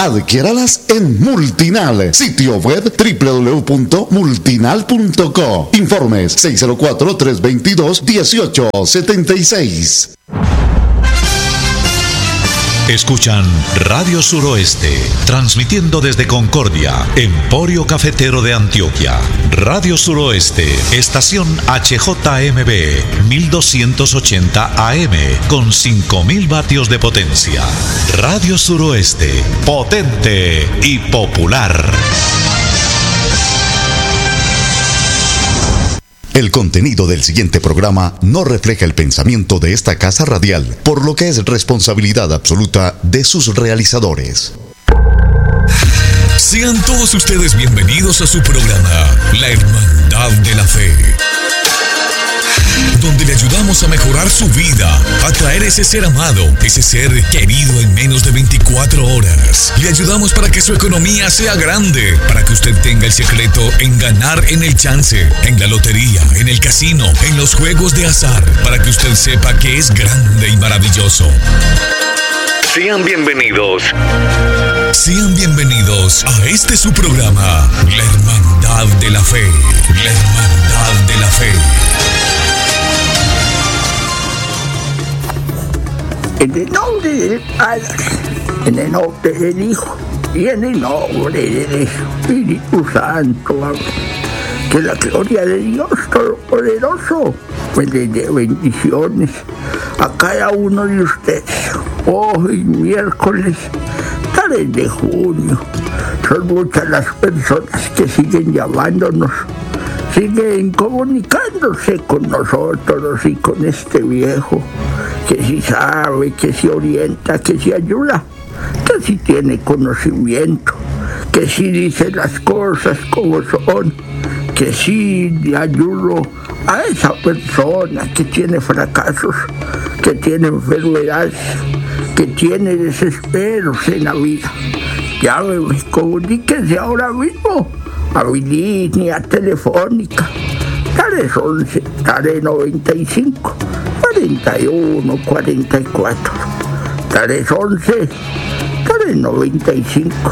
Adquiéralas en Multinal, sitio web www.multinal.co. Informes 604-322-1876. Escuchan Radio Suroeste, transmitiendo desde Concordia, Emporio Cafetero de Antioquia. Radio Suroeste, estación HJMB, 1280 AM, con 5000 vatios de potencia. Radio Suroeste, potente y popular. El contenido del siguiente programa no refleja el pensamiento de esta casa radial, por lo que es responsabilidad absoluta de sus realizadores. Sean todos ustedes bienvenidos a su programa, La Hermandad de la Fe, donde le ayudamos a mejorar su vida, a traer ese ser amado, ese ser querido en menos de 24 horas. Le ayudamos para que su economía sea grande, para que usted tenga el secreto en ganar en el chance, en la lotería, en el casino, en los juegos de azar, para que usted sepa que es grande y maravilloso. Sean bienvenidos. Sean bienvenidos a este su programa, La Hermandad de la Fe. La Hermandad de la Fe. En el nombre del Padre, en el nombre del Hijo y en el nombre del Espíritu Santo. Amén. Que la gloria de Dios Todopoderoso pues le dé bendiciones a cada uno de ustedes. Hoy, miércoles 3 de junio, son muchas las personas que siguen llamándonos, siguen comunicándose con nosotros y con este viejo, que si sabe, que si orienta, que si ayuda, que si tiene conocimiento, que si dice las cosas como son, que si le ayudo a esa persona que tiene fracasos, que tiene enfermedades, que tiene desesperos en la vida. Llámeme, comuníquese ahora mismo a mi línea telefónica 311 395 41 44 311 395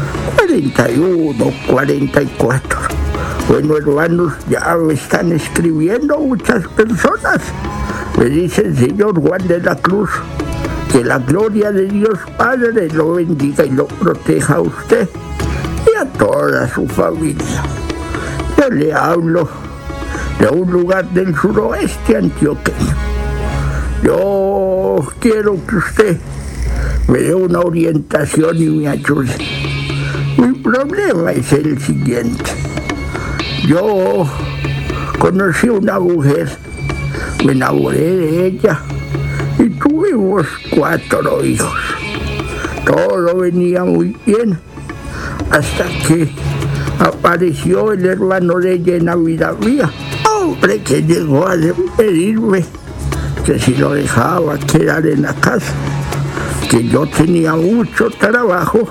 41 44. Bueno, hermanos, ya me están escribiendo muchas personas. Me dice el señor Juan de la Cruz, que la gloria de Dios Padre lo bendiga y lo proteja a usted y a toda su familia. Yo le hablo de un lugar del suroeste antioqueño. Yo quiero que usted me dé una orientación y me ayude. Mi problema es el siguiente. Yo conocí a una mujer, me enamoré de ella y tuvimos 4 hijos. Todo venía muy bien hasta que apareció el hermano de ella en la vida mía. Hombre, que llegó a pedirme que si lo dejaba quedar en la casa, que yo tenía mucho trabajo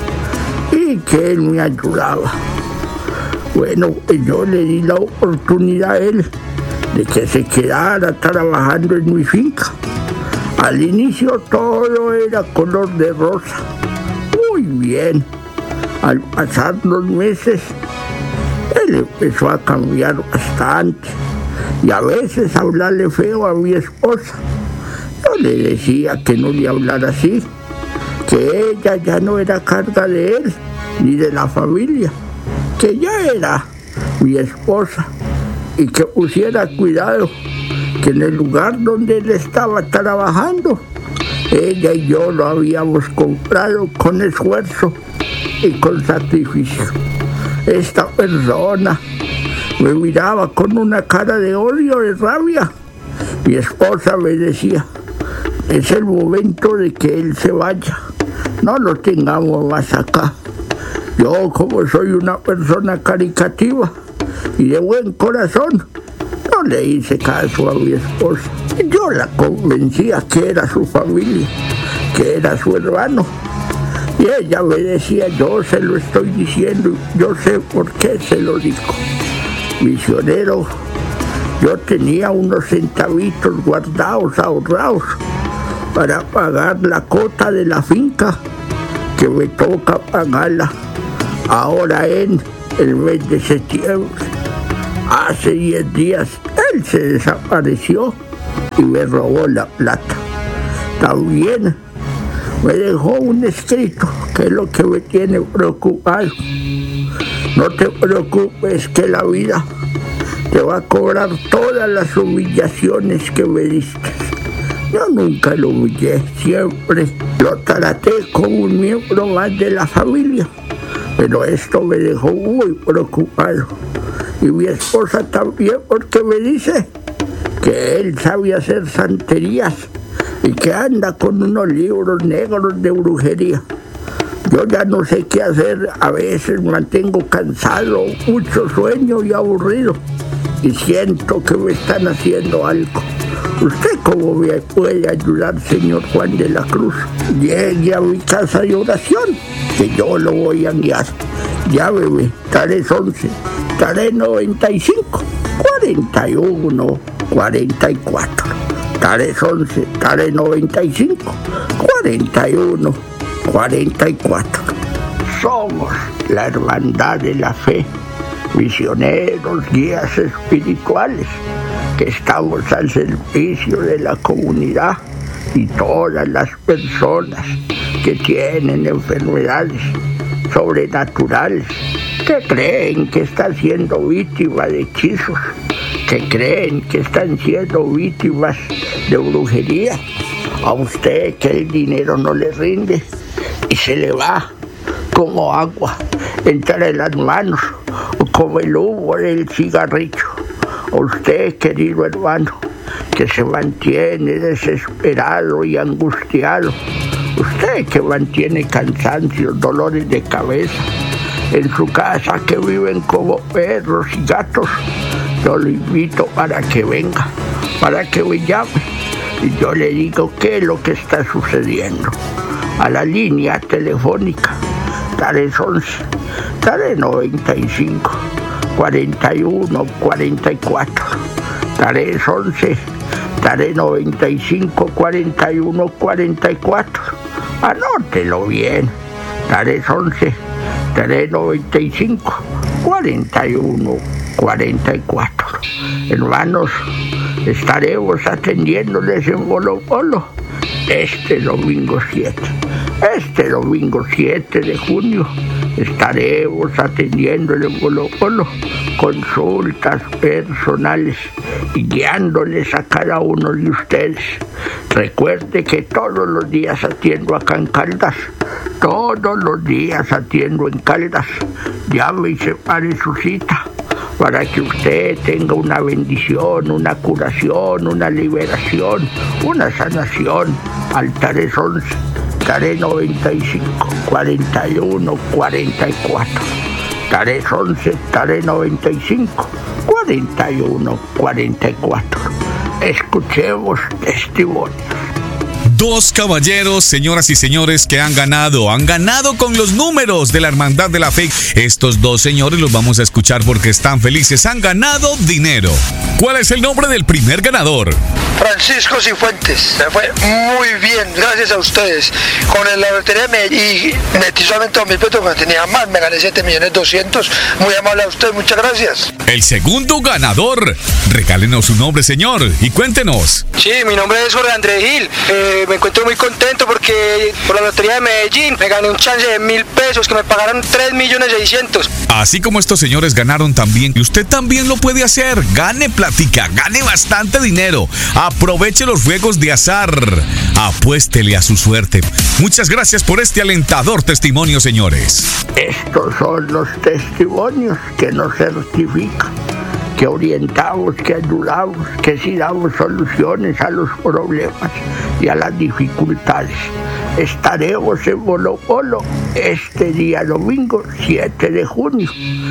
y que él me ayudaba. Bueno, yo le di la oportunidad a él de que se quedara trabajando en mi finca. Al inicio todo era color de rosa, muy bien. Al pasar los meses, él empezó a cambiar bastante y a veces hablarle feo a mi esposa. Yo le decía que no le hablara así, que ella ya no era carga de él ni de la familia, que ya era mi esposa y que pusiera cuidado, que en el lugar donde él estaba trabajando, ella y yo lo habíamos comprado con esfuerzo y con sacrificio. Esta persona me miraba con una cara de odio, de rabia. Mi esposa me decía, es el momento de que él se vaya, no lo tengamos más acá. Yo, como soy una persona caritativa y de buen corazón, no le hice caso a mi esposa. Yo la convencía que era su familia, que era su hermano. Y ella me decía, yo se lo estoy diciendo, yo sé por qué se lo digo. Misionero, yo tenía unos centavitos guardados, ahorrados, para pagar la cuota de la finca que me toca pagarla ahora en el mes de septiembre. Hace 10 días él se desapareció y me robó la plata. También me dejó un escrito, que es lo que me tiene preocupado. No te preocupes, que la vida te va a cobrar todas las humillaciones que me diste. Yo nunca lo humillé, siempre lo traté como un miembro más de la familia. Pero esto me dejó muy preocupado. Y mi esposa también, porque me dice que él sabe hacer santerías y que anda con unos libros negros de brujería. Yo ya no sé qué hacer, a veces me mantengo cansado, mucho sueño y aburrido, y siento que me están haciendo algo. ¿Usted cómo me puede ayudar, señor Juan de la Cruz? Llegue a mi casa de oración, que yo lo voy a guiar. Llámeme, Tares 11, Tares 95, 41, 44. Tares 11, Tares 95, 41, 44. Somos la hermandad de la fe, misioneros, guías espirituales, que estamos al servicio de la comunidad y todas las personas que tienen enfermedades sobrenaturales, que creen que están siendo víctimas de hechizos, que creen que están siendo víctimas de brujería. A usted que el dinero no le rinde y se le va como agua entre las manos o como el humo del cigarrillo. A usted, querido hermano, que se mantiene desesperado y angustiado. Usted que mantiene cansancio, dolores de cabeza en su casa, que viven como perros y gatos. Yo lo invito para que venga, para que me llame y yo le digo qué es lo que está sucediendo. A la línea telefónica Tares 11, Tares 95, 41, 44. Tares 11, Tares 95, 41, 44. Anótelo bien. Tares 11, Tares 95, 41, 44. Hermanos, estaremos atendiéndoles en Bolo Bolo este domingo 7. Este domingo 7 de junio estaremos atendiéndoles en Bolo Bolo consultas personales y guiándoles a cada uno de ustedes. Recuerde que todos los días atiendo acá en Caldas. Todos los días atiendo en Caldas. Llame y separe su cita para que usted tenga una bendición, una curación, una liberación, una sanación. Al Tares 11, Tares 95, 41, 44. Tares 11, Tares 95, 41, 44. Escuchemos testimonios. Dos caballeros, señoras y señores, que han ganado con los números de la Hermandad de la Fe. Estos dos señores los vamos a escuchar porque están felices, han ganado dinero. ¿Cuál es el nombre del primer ganador? Francisco Cifuentes. Me fue muy bien, gracias a ustedes. Con la lotería y metí solamente 2.000 pesos, me tenía más, me gané 7.200.000. Muy amable a usted, muchas gracias. El segundo ganador. Regálenos su nombre, señor, y cuéntenos. Sí, mi nombre es Jorge Andrés Gil. Me encuentro muy contento porque por la lotería de Medellín me gané un chance de 1.000 pesos que me pagaron 3.600.000. Así como estos señores ganaron también, y usted también lo puede hacer. Gane plática, gane bastante dinero. Aproveche los juegos de azar. Apuéstele a su suerte. Muchas gracias por este alentador testimonio, señores. Estos son los testimonios que nos certifican que orientamos, que ayudamos, que sí damos soluciones a los problemas y a las dificultades. Estaremos en Bolo Bolo este día domingo 7 de junio.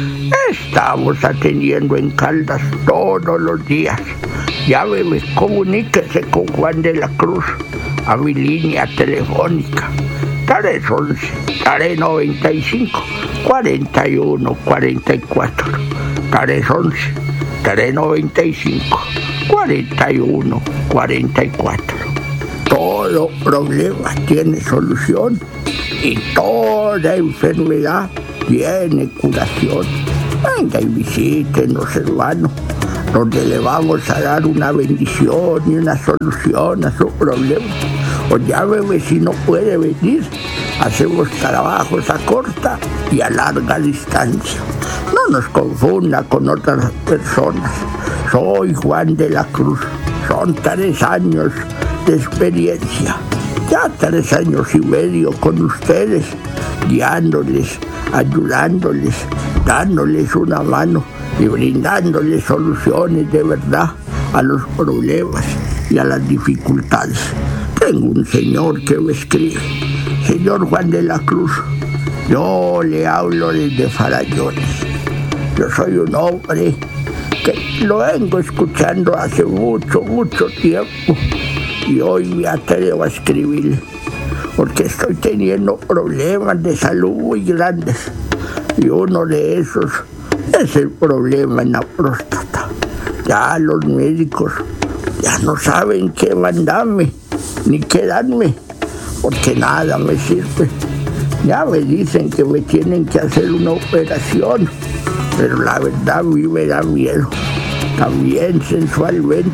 Estamos atendiendo en Caldas todos los días. Llámeme, comuníquese con Juan de la Cruz a mi línea telefónica. Tares 11, Tares 95, 41, 44. Tares 11, Tares 95, 41, 44. Todo problema tiene solución Y toda enfermedad tiene curación. Venga y visítenos, hermano, donde le vamos a dar una bendición y una solución a su problema. O llámeme si no puede venir. Hacemos trabajos a corta y a larga distancia. No nos confunda con otras personas. Soy Juan de la Cruz. Son 3 años de experiencia. Ya 3 años y medio con ustedes, guiándoles, ayudándoles, dándoles una mano y brindándoles soluciones de verdad a los problemas y a las dificultades. Tengo un señor que me escribe: señor Juan de la Cruz, yo le hablo desde Farallones. Yo soy un hombre que lo vengo escuchando hace mucho tiempo y hoy me atrevo a escribirle porque estoy teniendo problemas de salud muy grandes y uno de esos es el problema en la próstata. Ya los médicos ya no saben qué mandarme ni qué darme porque nada me sirve. Ya me dicen que me tienen que hacer una operación, pero la verdad a mí me da miedo. También sensualmente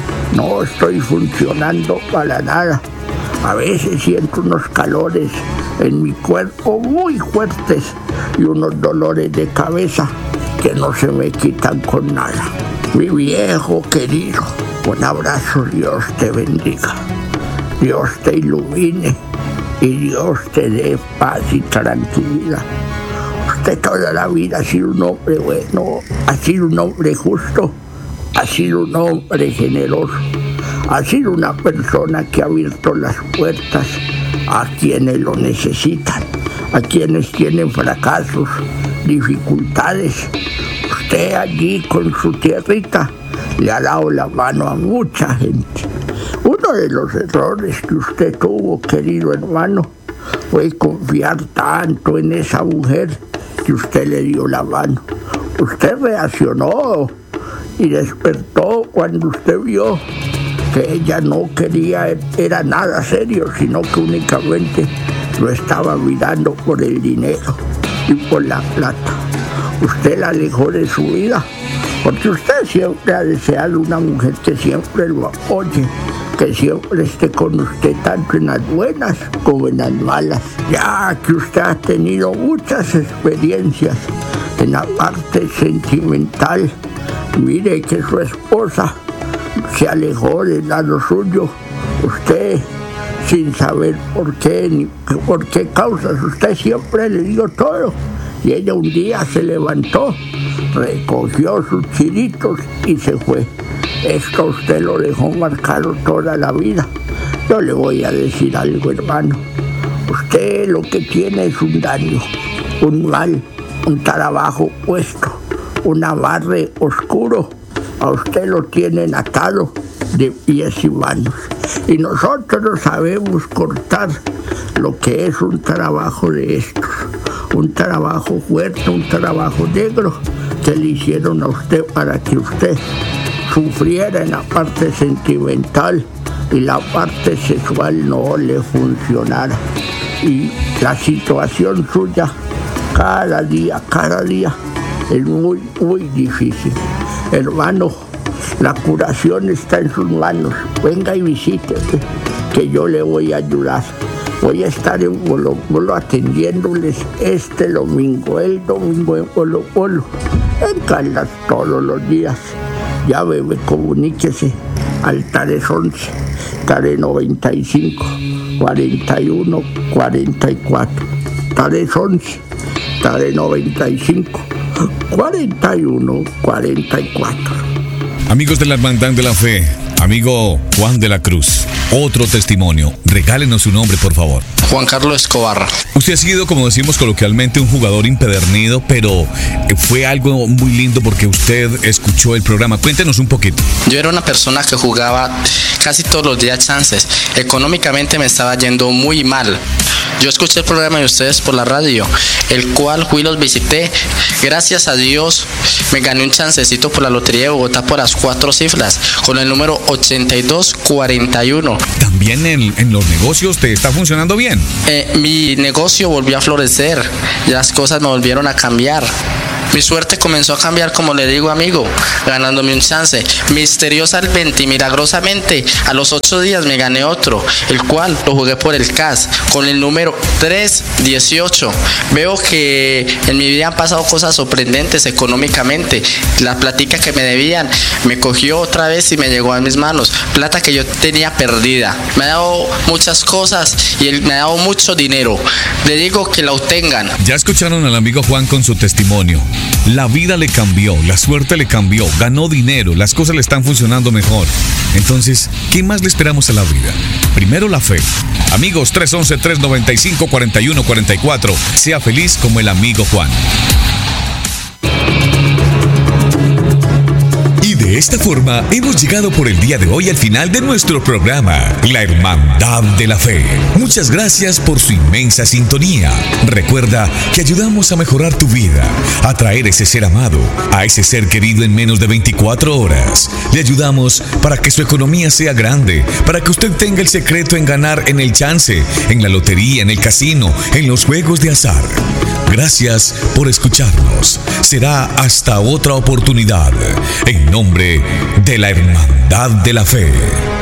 no estoy funcionando para nada. A veces siento unos calores en mi cuerpo muy fuertes y unos dolores de cabeza que no se me quitan con nada. Mi viejo querido, un abrazo, Dios te bendiga, Dios te ilumine y Dios te dé paz y tranquilidad. Usted toda la vida ha sido un hombre bueno, ha sido un hombre justo, ha sido un hombre generoso, ha sido una persona que ha abierto las puertas a quienes lo necesitan, a quienes tienen fracasos, dificultades. Usted allí con su tierrita le ha dado la mano a mucha gente. Uno de los errores que usted tuvo, querido hermano, fue confiar tanto en esa mujer que usted le dio la mano. Usted reaccionó y despertó cuando usted vio que ella no quería, era nada serio, sino que únicamente lo estaba mirando por el dinero y por la plata. Usted la alejó de su vida, porque usted siempre ha deseado una mujer que siempre lo apoye, que siempre esté con usted tanto en las buenas como en las malas. Ya que usted ha tenido muchas experiencias en la parte sentimental, mire que su esposa se alejó del lado suyo, usted sin saber por qué ni por qué causas, usted siempre le dio todo y ella un día se levantó, recogió sus chiritos y se fue. Esto usted lo dejó marcado toda la vida. Yo le voy a decir algo, hermano. Usted lo que tiene es un daño, un mal, un trabajo puesto, un amarre oscuro. A usted lo tienen atado de pies y manos. Y nosotros no sabemos cortar lo que es un trabajo de estos. Un trabajo fuerte, un trabajo negro que le hicieron a usted para que usted sufriera en la parte sentimental y la parte sexual no le funcionara. Y la situación suya cada día es muy difícil. Hermano, la curación está en sus manos. Venga y visíteme, que yo le voy a ayudar. Voy a estar en Polo Polo atendiéndoles este domingo, el domingo en Polo Polo, en Caldas todos los días. Llámeme, comuníquese al 311, 95 41 44. 311, 95 41 44. Amigos de la Hermandad de la Fe, amigo Juan de la Cruz, otro testimonio. Regálenos su nombre, por favor. Juan Carlos Escobar. Usted ha sido, como decimos coloquialmente, un jugador impedernido, pero fue algo muy lindo porque usted escuchó el programa. Cuéntenos un poquito. Yo era una persona que jugaba casi todos los días chances. Económicamente me estaba yendo muy mal. Yo escuché el programa de ustedes por la radio, el cual fui y los visité. Gracias a Dios me gané un chancecito por la Lotería de Bogotá por las 4 cifras, con el número 8241. ¿También en los negocios te está funcionando bien? Mi negocio volvió a florecer, las cosas me volvieron a cambiar. Mi suerte comenzó a cambiar, como le digo, amigo, ganándome un chance. Misteriosamente y milagrosamente, a los 8 días me gané otro, el cual lo jugué por el CAS, con el número 318. Veo que en mi vida han pasado cosas sorprendentes económicamente. La platica que me debían me cogió otra vez y me llegó a mis manos. Plata que yo tenía perdida. Me ha dado muchas cosas y él me ha dado mucho dinero. Le digo que la obtengan. Ya escucharon al amigo Juan con su testimonio. La vida le cambió, la suerte le cambió, ganó dinero, las cosas le están funcionando mejor. Entonces, ¿qué más le esperamos a la vida? Primero la fe. Amigos, 311-395-4144. Sea feliz como el amigo Juan. De esta forma, hemos llegado por el día de hoy al final de nuestro programa, La Hermandad de la Fe. Muchas gracias por su inmensa sintonía. Recuerda que ayudamos a mejorar tu vida, a traer ese ser amado, a ese ser querido en menos de 24 horas. Le ayudamos para que su economía sea grande, para que usted tenga el secreto en ganar en el chance, en la lotería, en el casino, en los juegos de azar. Gracias por escucharnos. Será hasta otra oportunidad. En nombre de la Hermandad de la Fe.